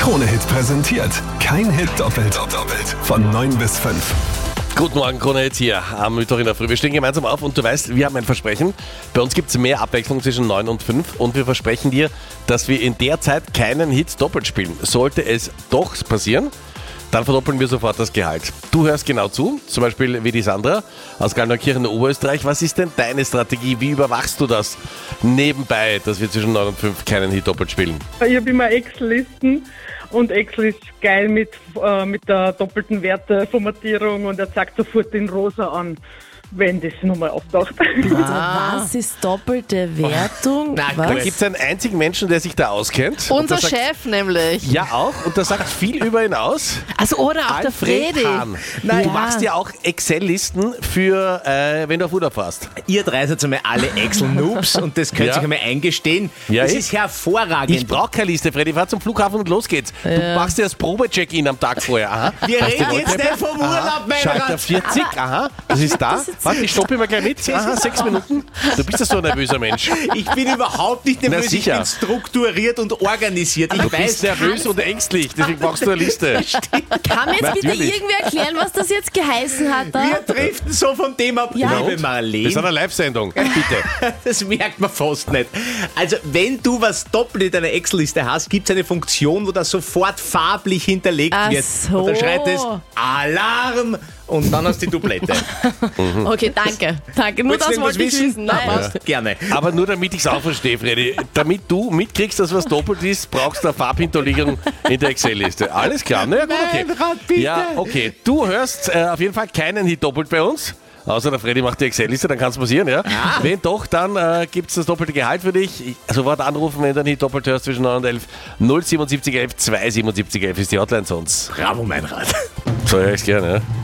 Krone-Hit präsentiert. Kein Hit doppelt. Von 9 bis 5. Guten Morgen, Krone Hit hier am Mittwoch in der Früh. Wir stehen gemeinsam auf und du weißt, wir haben ein Versprechen. Bei uns gibt es mehr Abwechslung zwischen 9 und 5 und wir versprechen dir, dass wir in der Zeit keinen Hit doppelt spielen. Sollte es doch passieren, dann verdoppeln wir sofort das Gehalt. Du hörst genau zu, zum Beispiel wie die Sandra aus Gallneukirchen in Oberösterreich. Was ist denn deine Strategie? Wie überwachst du das nebenbei, dass wir zwischen 9 und 5 keinen Hit doppelt spielen? Ich habe immer Excel-Listen und Excel ist geil mit der doppelten Werteformatierung und er zeigt sofort den Rosa an, wenn das nochmal auftaucht. Was ist doppelte Wertung? Da Was? gibt es einen einzigen Menschen, der sich da auskennt. Unser und der sagt, Chef nämlich. Ja auch, und das sagt viel über ihn aus. Also oder auch der Alfred Fredi. Hahn. Du Ja. machst ja auch Excel-Listen für, wenn du auf Urlaub fährst. Ihr drei seid einmal alle Excel-Noobs und das könnt ihr Ja. euch einmal eingestehen. Ja, das eh. ist hervorragend. Ich brauche keine Liste, Freddy. Fahr zum Flughafen und los geht's. Du machst dir das Probe-Check-In am Tag vorher. Aha. Wir Hast du reden jetzt Rolltreppe? nicht vom Urlaub, mein Schalter Rat. 40, aha, das ist da. Warte, ich stoppe immer gleich mit. Aha, 6 Minuten. Du bist ja so ein nervöser Mensch. Ich bin überhaupt nicht nervös, ich sicher. bin strukturiert und organisiert. Ich Du weiß, bist nervös und ängstlich, deswegen brauchst du eine Liste. Kann mir jetzt bitte Natürlich. irgendwer erklären, was das jetzt geheißen hat? Da? wir driften so vom Thema ab. Ja. Liebe Wir Marlene, sind eine Live-Sendung, bitte. das merkt man fast nicht. Also, wenn du was doppelt in deiner Excel-Liste hast, gibt es eine Funktion, wo das sofort farblich hinterlegt Ach wird. so. Und dann schreit es Alarm und dann hast du die Dublette. Okay, danke. Danke, nur Willst du das wollte ich wissen. Na, Nein. passt. Gerne. Aber nur damit ich es auch verstehe, Freddy. Damit du mitkriegst, dass was doppelt ist, brauchst du eine Farbhinterlegung in der Excel-Liste. Alles klar? Na ja, gut, okay. Mein Rat, bitte. Ja, okay. Du hörst auf jeden Fall keinen Hit doppelt bei uns. Außer der Freddy macht die Excel-Liste, dann kann es passieren, ja. Wenn doch, dann gibt es das doppelte Gehalt für dich. Sofort anrufen, wenn du einen Hit doppelt hörst zwischen 9 und 11. 07711 27711 ist die Hotline sonst. Bravo, mein Rat. So höre ich gerne, ja.